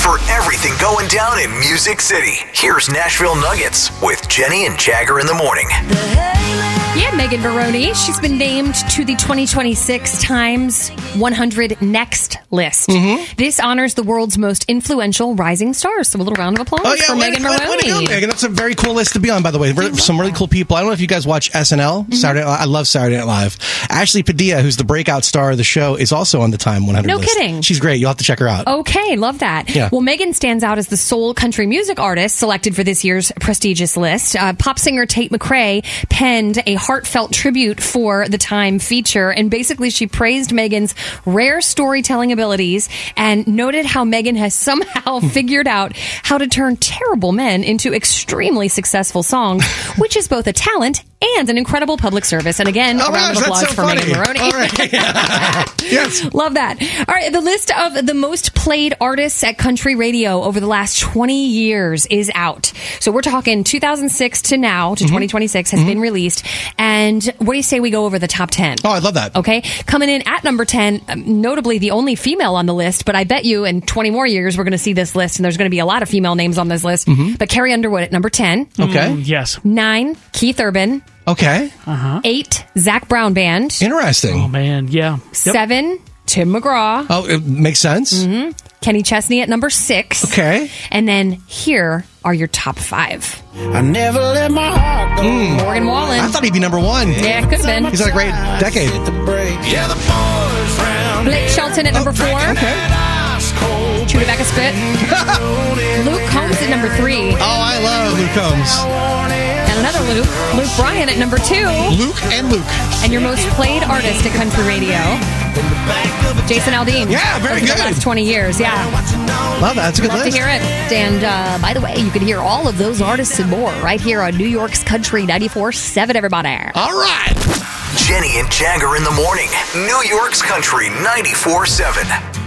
for everything going down in Music City. Here's Nashville Nuggets with Jenny and Jagger in the morning. Yeah, Megan Baroni. She's been named to the 2026 Times 100 Next list. This honors the world's most influential rising stars. So a little round of applause for Megan Baroni. Way to go, Megan. That's a very cool list to be on, by the way. Some really cool people. I don't know if you guys watch SNL. Saturday. I love Saturday Night Live. Ashley Padilla, who's the breakout star of the show, is also on the Time 100 list. No kidding. She's great. You'll have to check her out. Okay, love that. Yeah. Well, Megan stands out as the sole country music artist selected for this year's prestigious list. Pop singer Tate McRae penned a heartfelt tribute for the Time feature, and basically she praised Megan's rare storytelling abilities and noted how Megan has somehow figured out how to turn terrible men into extremely successful songs, which is both a talent and an incredible public service. And again, a round of applause for Megan Baroni. All right. Yes. Love that. All right, the list of the most played artists at country radio over the last 20 years is out. So we're talking 2006 to now, to 2026, has been released. And what do you say we go over the top 10? Oh, I love that. Okay. Coming in at number 10, notably the only female on the list, but I bet you in 20 more years we're going to see this list, and there's going to be a lot of female names on this list. But Carrie Underwood at number 10. Okay. Yes. 9, Keith Urban. Okay. 8, Zach Brown Band. Interesting. Oh, man. Yeah. 7, Tim McGraw. Oh, it makes sense. Kenny Chesney at number 6. Okay. And then here are your top 5. I never let my heart go. Morgan Wallen. I thought he'd be number 1. Yeah, could have been. He's had a great decade. Yeah, the boys round Blake Shelton at number 4. Okay. Chew Tobacco Spit. Luke Combs at number 3. Oh, I love Luke Combs. And another Luke Bryan at number 2. Luke and Luke. And your most played artist at country radio, Jason Aldean. Yeah, very over good. the last 20 years, yeah. Love that. That's a good Love list. to hear it. And by the way, you can hear all of those artists and more right here on New York's Country 94.7, everybody. All right. Jenny and Jagger in the morning. New York's Country 94.7.